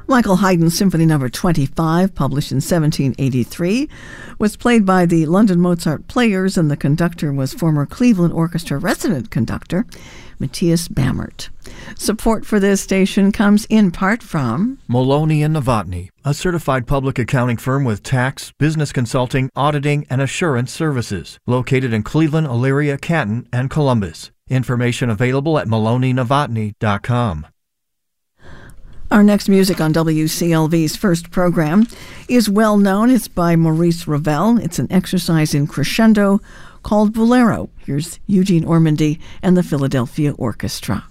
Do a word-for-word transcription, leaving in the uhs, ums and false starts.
Michael Haydn's Symphony Number twenty-five, published in seventeen eighty-three, was played by the London Mozart Players, and the conductor was former Cleveland Orchestra resident conductor Matthias Bammert. Support for this station comes in part from Maloney and Novotny, a certified public accounting firm with tax, business consulting, auditing, and assurance services, located in Cleveland, Elyria, Canton, and Columbus. Information available at maloney novotny dot com. Our next music on W C L V's first program is well known. It's by Maurice Ravel. It's an exercise in crescendo called Bolero. Here's Eugene Ormandy and the Philadelphia Orchestra.